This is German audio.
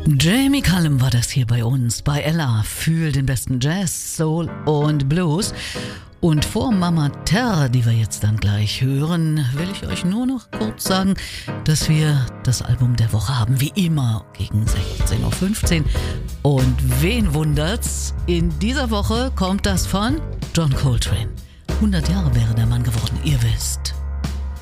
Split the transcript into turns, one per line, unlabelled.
Jamie Cullum war das hier bei uns, bei Ella. Fühl den besten Jazz, Soul und Blues. Und vor Mama Terra, die wir jetzt dann gleich hören, will ich euch nur noch kurz sagen, dass wir das Album der Woche haben, wie immer, gegen 16.15 Uhr. Und wen wundert's? In dieser Woche kommt das von John Coltrane. 100 Jahre wäre der Mann geworden, ihr wisst.